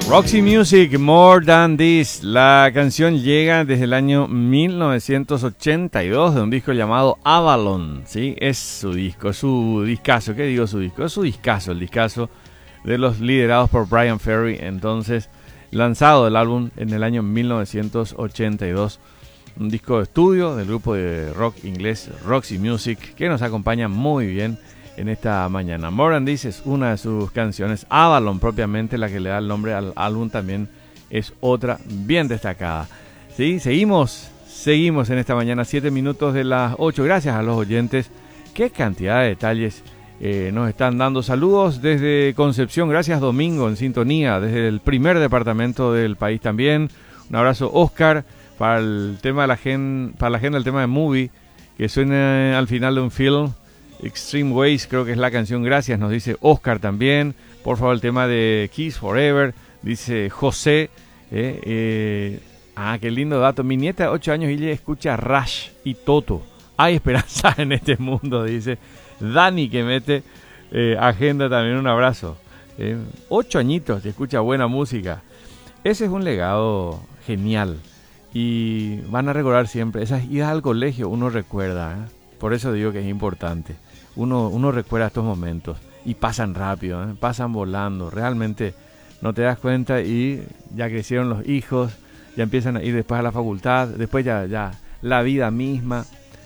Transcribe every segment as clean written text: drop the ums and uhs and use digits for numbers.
Roxy Music, More Than This. La canción llega desde el año 1982 de un disco llamado Avalon. ¿Sí? Es su disco, su discazo. ¿Qué digo su disco? Es su discazo, el discazo de los liderados por Bryan Ferry. Entonces, lanzado el álbum en el año 1982. Un disco de estudio del grupo de rock inglés Roxy Music, que nos acompaña muy bien en esta mañana. More Than This es una de sus canciones. Avalon, propiamente, la que le da el nombre al álbum, también es otra bien destacada. ¿Sí? Seguimos en esta mañana, 7 minutos de las 8. Gracias a los oyentes. Qué cantidad de detalles nos están dando. Saludos desde Concepción. Gracias, Domingo, en sintonía. Desde el primer departamento del país también. Un abrazo, Oscar, para el tema de la agenda, el tema de Movie, que suena al final de un film. Extreme Ways, creo que es la canción. Gracias, nos dice Oscar también. Por favor, el tema de Kiss Forever, dice José. Qué lindo dato. Mi nieta de 8 años, ella escucha Rush y Toto. Hay esperanza en este mundo, dice Dani, que mete agenda también. Un abrazo. 8 añitos y escucha buena música. Ese es un legado genial. Y van a recordar siempre esas idas al colegio. Uno recuerda, Por eso digo que es importante. Uno recuerda estos momentos y pasan rápido, pasan volando. Realmente no te das cuenta y ya crecieron los hijos, ya empiezan a ir después a la facultad, después ya la vida misma.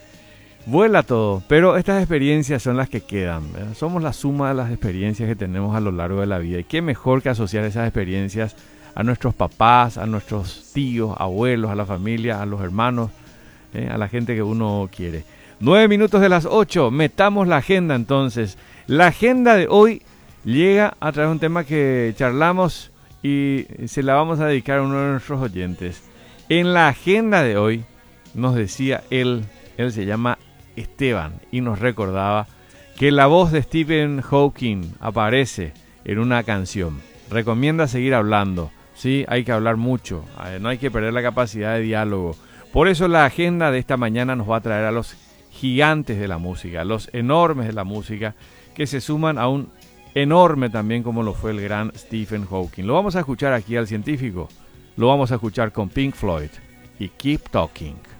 Vuela todo, pero estas experiencias son las que quedan, ¿verdad? Somos la suma de las experiencias que tenemos a lo largo de la vida. Y qué mejor que asociar esas experiencias a nuestros papás, a nuestros tíos, abuelos, a la familia, a los hermanos, a la gente que uno quiere. 9 minutos de las 8, metamos la agenda entonces. La agenda de hoy llega a través de un tema que charlamos y se la vamos a dedicar a uno de nuestros oyentes. En la agenda de hoy nos decía él se llama Esteban, y nos recordaba que la voz de Stephen Hawking aparece en una canción. Recomienda seguir hablando, ¿sí? Hay que hablar mucho, no hay que perder la capacidad de diálogo. Por eso la agenda de esta mañana nos va a traer a los gigantes de la música, los enormes de la música, que se suman a un enorme también como lo fue el gran Stephen Hawking. Lo vamos a escuchar aquí al científico, lo vamos a escuchar con Pink Floyd y Keep Talking.